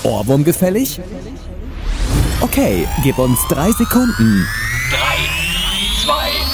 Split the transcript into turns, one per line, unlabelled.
Ohrwurm gefällig? Okay, gib uns 3 Sekunden.
3, 2,